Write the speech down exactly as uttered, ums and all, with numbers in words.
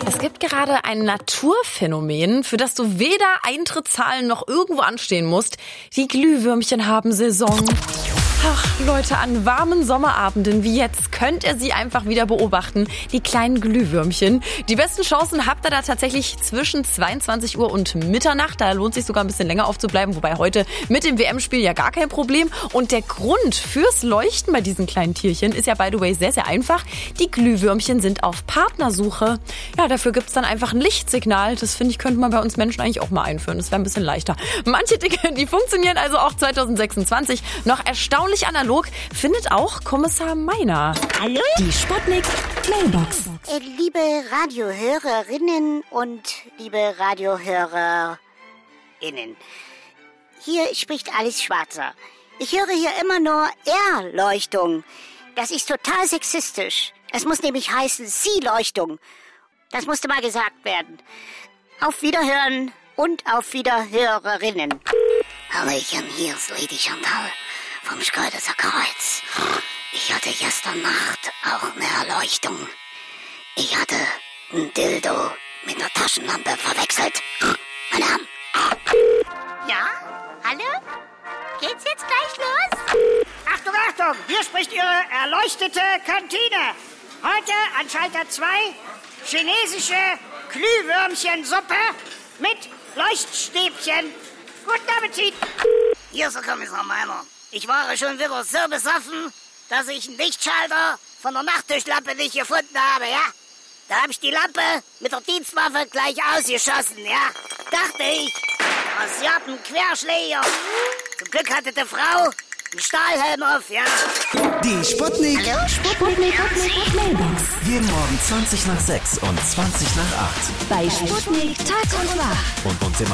Es gibt gerade ein Naturphänomen, für das du weder Eintritt zahlen noch irgendwo anstehen musst. Die Glühwürmchen haben Saison. Ach, Leute, an warmen Sommerabenden wie jetzt könnt ihr sie einfach wieder beobachten, die kleinen Glühwürmchen. Die besten Chancen habt ihr da tatsächlich zwischen zweiundzwanzig Uhr und Mitternacht. Da lohnt sich sogar ein bisschen länger aufzubleiben, wobei heute mit dem W M-Spiel ja gar kein Problem. Und der Grund fürs Leuchten bei diesen kleinen Tierchen ist ja, by the way, sehr, sehr einfach. Die Glühwürmchen sind auf Partnersuche. Ja, dafür gibt's dann einfach ein Lichtsignal. Das, finde ich, könnte man bei uns Menschen eigentlich auch mal einführen. Das wäre ein bisschen leichter. Manche Dinge, die funktionieren also auch zwanzig sechsundzwanzig noch erstaunlich analog, findet auch Kommissar Meiner. Hallo? Die Sputnik Mailbox. Äh, liebe Radiohörerinnen und liebe Radiohörerinnen. Hier spricht Alice Schwarzer. Ich höre hier immer nur Erleuchtung. Das ist total sexistisch. Es muss nämlich heißen Sie-Leuchtung. Das musste mal gesagt werden. Auf Wiederhören und auf Wiederhörerinnen. Hallöchen, hier ist Lady Chantal vom Schkeuderser Kreuz. Ich hatte gestern Nacht auch eine Erleuchtung. Ich hatte ein Dildo mit einer Taschenlampe verwechselt. Meine Arme. Ja? Hallo? Geht's jetzt gleich los? Achtung, Achtung! Hier spricht Ihre erleuchtete Kantine. Heute an Schalter zwei chinesische Glühwürmchensuppe mit Leuchtstäbchen. Guten Appetit! Hier ist der Kommissar Meiner. Ich war schon wieder so besoffen, dass ich einen Lichtschalter von der Nachttischlampe nicht gefunden habe, ja? Da habe ich die Lampe mit der Dienstwaffe gleich ausgeschossen, ja? Dachte ich, Sie haben einen Querschläger. Zum Glück hatte die Frau einen Stahlhelm auf, ja? Die Sputnik. Hallo? Sputnik Mailbox. Jeden Morgen zwanzig nach sechs und zwanzig nach acht. Bei Sputnik Tag und Nacht. Und, und immer